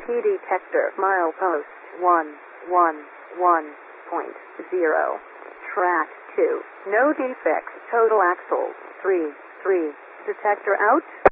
Key detector. Milepost 111.0. Track 2. No defects. Total axle 3. Detector out.